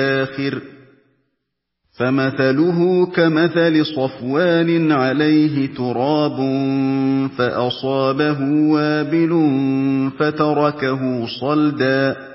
الآخِرِ فَمَثَلُهُ كَمَثَلِ صَفْوَانٍ عَلَيْهِ تُرَابٌ فَأَصَابَهُ وَابِلٌ فَتَرَكَهُ صَلْدًا